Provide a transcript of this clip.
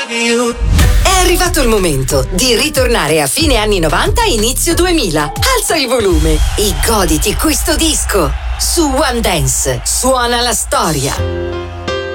È arrivato il momento di ritornare a fine anni 90 inizio 2000. Alza il volume e goditi questo disco. Su One Dance suona la storia.